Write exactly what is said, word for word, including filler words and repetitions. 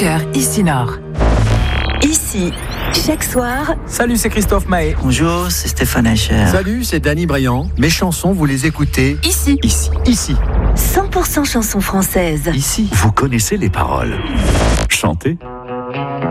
cœur, ici Nord. Ici, chaque soir. Salut, c'est Christophe Mahé. Bonjour, c'est Stéphane Eicher. Salut, c'est Danny Briand. Mes chansons, vous les écoutez Ici. Ici. Ici. cent pour cent chansons françaises. Ici. Vous connaissez les paroles. Chantez.